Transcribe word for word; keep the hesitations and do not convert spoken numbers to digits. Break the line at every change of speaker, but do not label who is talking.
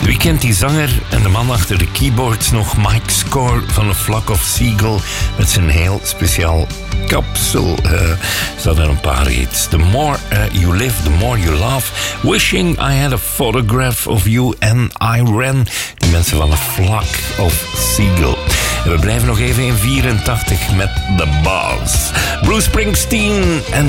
Wie kent die zanger en de man achter de keyboards nog? Mike Score van A Flock of Seagull met zijn heel speciaal kapsel. Uh, staat er een paar hits. The more uh, you live, the more you love. Wishing I had a photograph of you and I ran. Die mensen van A Flock of Seagull. En we blijven nog even in vierentachtig met The Boss. Bruce Springsteen en